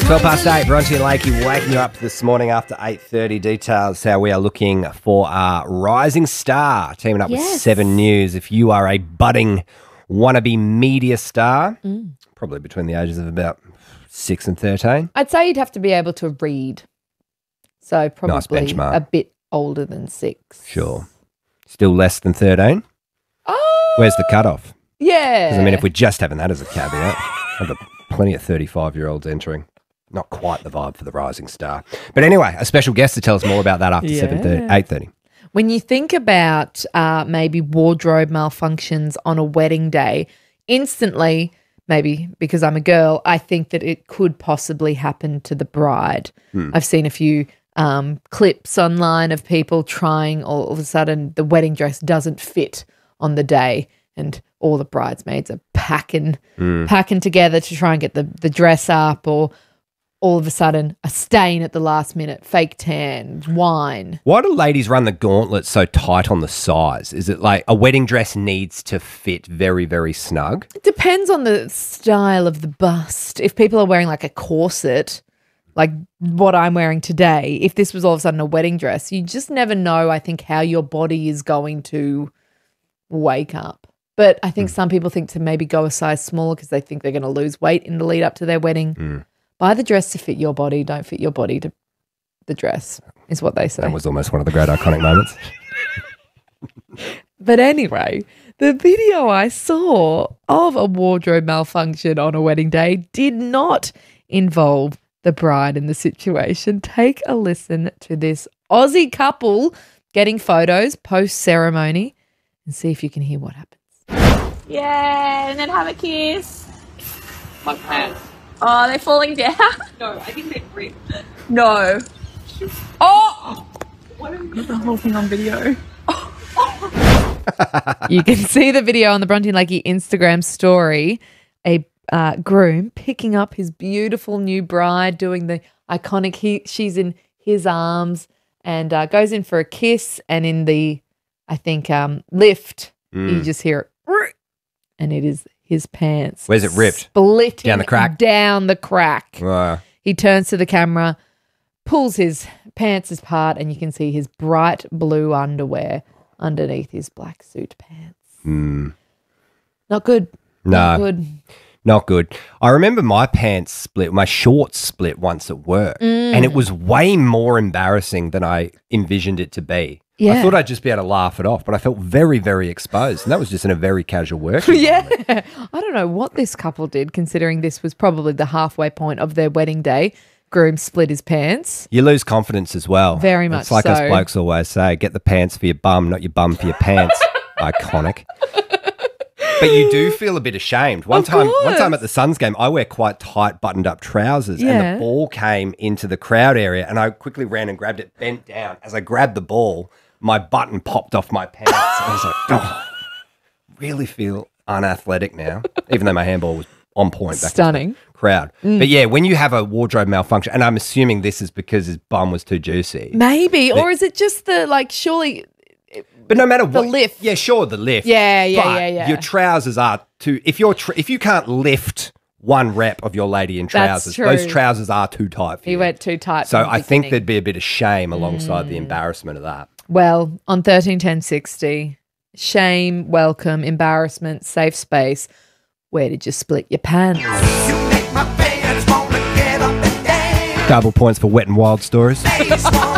12 past 8, Bronte and Lakey waking you up this morning after 8:30. Details how we are looking for our rising star, teaming up with 7 News. If you are a budding wannabe media star, probably between the ages of about 6 and 13. I'd say you'd have to be able to read. So probably Nice benchmark. a bit older than 6. Sure. Still less than 13? Oh, Where's the cutoff? yeah. Because, I mean, if we're just having that as a caveat, I've got plenty of 35-year-olds entering. Not quite the vibe for the rising star. But anyway, a special guest to tell us more about that after 8:30. When you think about maybe wardrobe malfunctions on a wedding day, instantly, maybe because I'm a girl, I think that it could possibly happen to the bride. I've seen a few clips online of people trying, all of a sudden the wedding dress doesn't fit on the day and all the bridesmaids are packing together to try and get the dress up, or all of a sudden a stain at the last minute, fake tan, wine. Why do ladies run the gauntlet so tight on the size? Is it like a wedding dress needs to fit very, very snug? It depends on the style of the bust. If people are wearing like a corset, like what I'm wearing today, if this was all of a sudden a wedding dress, you just never know, I think, how your body is going to wake up. But I think some people think to maybe go a size smaller because they think they're going to lose weight in the lead up to their wedding. Buy the dress to fit your body. Don't fit your body to the dress, is what they say. That was almost one of the great iconic moments. But anyway, the video I saw of a wardrobe malfunction on a wedding day did not involve the bride in the situation. Take a listen to this Aussie couple getting photos post-ceremony and see if you can hear what happens. Yeah, and then have a kiss. My pants. Oh, they're falling down. No, I think they ripped. No. Oh! Got the whole thing on video. You can see the video on the Bronte and Lakey Instagram story. A groom picking up his beautiful new bride, doing the iconic, she's in his arms and goes in for a kiss, and in the, I think, lift, you just hear it, and it is his pants. Where's it ripped? Splitting Down the crack? Down the crack. Wow. He turns to the camera, pulls his pants apart, and you can see his bright blue underwear underneath his black suit pants. Not good. No. Not good. Not good. I remember my pants split, my shorts split once at work, and it was way more embarrassing than I envisioned it to be. Yeah. I thought I'd just be able to laugh it off, but I felt very, very exposed, and that was just in a very casual work environment. Yeah. I don't know what this couple did, considering this was probably the halfway point of their wedding day. Groom split his pants. You lose confidence as well. Very much It's like us so. blokes always say, get the pants for your bum, not your bum for your pants. Iconic. But you do feel a bit ashamed. One time at the Suns game, I wear quite tight buttoned up trousers, Yeah. and the ball came into the crowd area, and I quickly ran and grabbed it, bent down. As I grabbed the ball, my button popped off my pants. I was like, oh, really feel unathletic now, even though my handball was on point back Stunning. to the crowd. But yeah, when you have a wardrobe malfunction, and I'm assuming this is because his bum was too juicy. Maybe. Or is it just the, like, surely... But no matter what, lift. Yeah, sure, the lift. Yeah. But your trousers are too. If you can't lift one rep of your lady in trousers, true. those trousers are too tight for He you. went too tight. So from the I think beginning. there'd be a bit of shame alongside the embarrassment of that. Well, on 131060, shame, welcome, embarrassment, safe space. Where did you split your pants? You make my pants wanna get up and dance. Double points for wet and wild stories. Face wanna